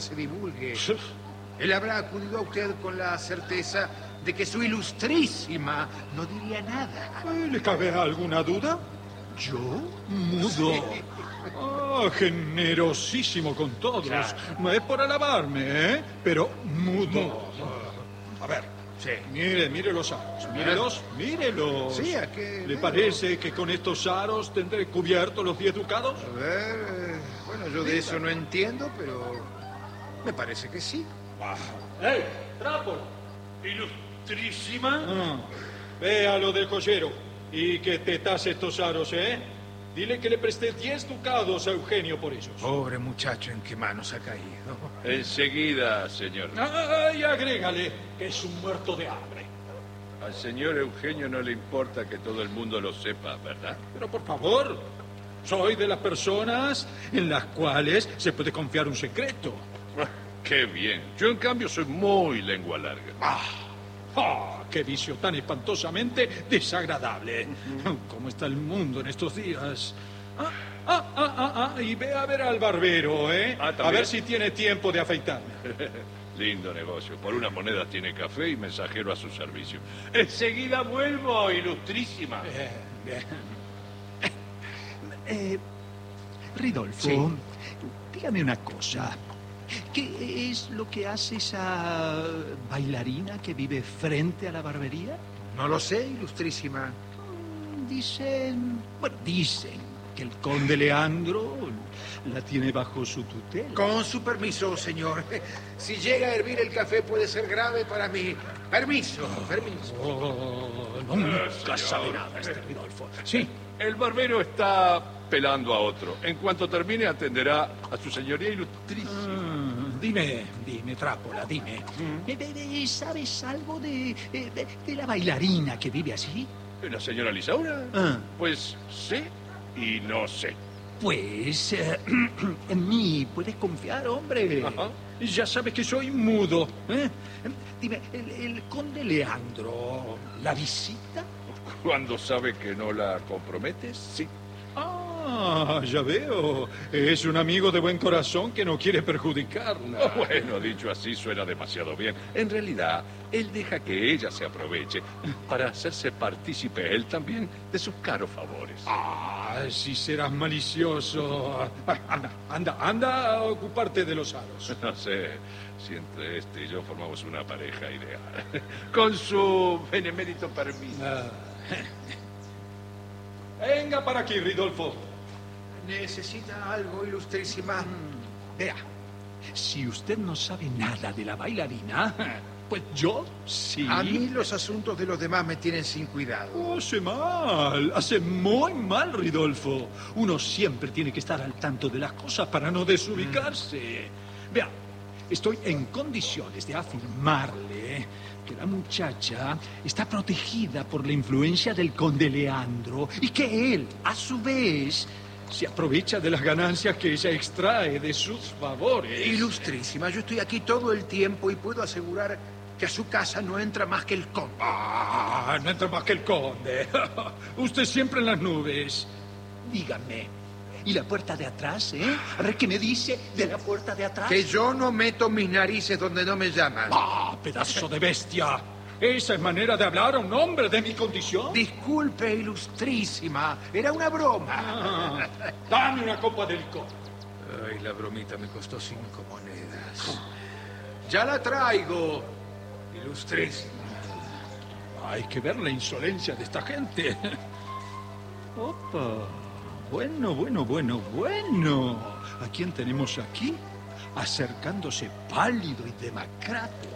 se divulgue. Él habrá acudido a usted con la certeza de que su ilustrísima no diría nada. ¿Le cabe alguna duda? ¿Yo? Mudo. Sí. Ah, generosísimo con todos. Claro. No es por alabarme, ¿eh? Pero mudo. A ver, Sí. mire los aros. Mírelos. Sí, ¿a qué ¿Le veo? parece que con estos aros tendré cubiertos los 10 ducados? A ver, bueno, yo de eso no entiendo, pero me parece que sí. ¡Ey, Trápolo! Ilustrísima. Ve a lo del joyero y que te tase estos aros, ¿eh? Dile que le presté 10 ducados a Eugenio por ellos. Pobre muchacho, ¿en qué manos ha caído? Enseguida, señor. Y agrégale que es un muerto de hambre. Al señor Eugenio no le importa que todo el mundo lo sepa, ¿verdad? Pero por favor, soy de las personas en las cuales se puede confiar un secreto. Qué bien. Yo, en cambio, soy muy lengua larga. ¡Qué vicio tan espantosamente desagradable! ¿Cómo está el mundo en estos días? Y ve a ver al barbero, ¿eh? ¿También? A ver si tiene tiempo de afeitarme. Lindo negocio. Por una moneda tiene café y mensajero a su servicio. Enseguida vuelvo, ilustrísima. Ridolfo, Sí. dígame una cosa. ¿Qué es lo que hace esa bailarina que vive frente a la barbería? No lo sé, ilustrísima. Dicen que el conde Leandro la tiene bajo su tutela. Con su permiso, señor. Si llega a hervir el café puede ser grave para mí. Permiso. Nunca sabe nada este Ridolfo. Sí, El barbero está pelando a otro. En cuanto termine, atenderá a su señoría ilustrísima. Dime, Trápola, dime. ¿Sabes algo de la bailarina que vive así? ¿La señora Lisaura? Pues sí y no sé. Pues en mí puedes confiar, hombre. Ajá. ya sabes que soy mudo, ¿eh? Dime, ¿el conde Leandro la visita? Cuando sabe que no la comprometes, sí. Ya veo. Es un amigo de buen corazón que no quiere perjudicarla. Bueno, dicho así suena demasiado bien. En realidad, él deja que ella se aproveche para hacerse partícipe él también de sus caros favores. Si serás malicioso. Anda a ocuparte de los aros. No sé si entre este y yo formamos una pareja ideal. Con su benemérito permiso. Venga para aquí, Ridolfo. ¿Necesita algo, ilustrísima? Vea, si usted no sabe nada de la bailarina, pues yo sí. A mí los asuntos de los demás me tienen sin cuidado. Hace muy mal, Ridolfo. Uno siempre tiene que estar al tanto de las cosas para no desubicarse. Vea, estoy en condiciones de afirmarle que la muchacha está protegida por la influencia del conde Leandro y que él, a su vez, se aprovecha de las ganancias que ella extrae de sus favores. Ilustrísima, yo estoy aquí todo el tiempo y puedo asegurar que a su casa no entra más que el conde. No entra más que el conde. Usted siempre en las nubes. Dígame, ¿y la puerta de atrás, eh? A ver, ¿qué me dice de la puerta de atrás? Que yo no meto mis narices donde no me llaman. Pedazo de bestia. ¿Esa es manera de hablar a un hombre de mi condición? Disculpe, ilustrísima, era una broma. Dame una copa de licor. Ay, la bromita me costó 5 monedas. Ya la traigo, ilustrísima. Hay que ver la insolencia de esta gente. Opa. Bueno. ¿A quién tenemos aquí? Acercándose pálido y demacrado.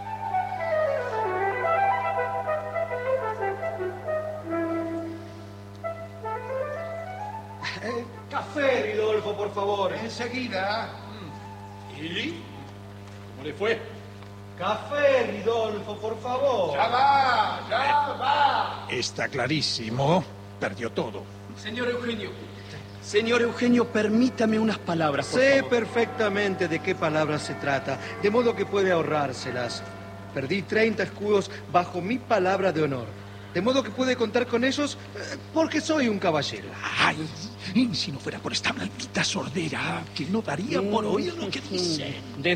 Café, Ridolfo, por favor. Enseguida. ¿Y? ¿Cómo le fue? Café, Ridolfo, por favor. Ya va. Está clarísimo. Perdió todo. Señor Eugenio, permítame unas palabras, por Sé favor. perfectamente de qué palabras se trata, de modo que puede ahorrárselas. Perdí 30 escudos bajo mi palabra de honor. De modo que puede contar con esos porque soy un caballero. Si no fuera por esta maldita sordera, que no daría por oír lo que dicen.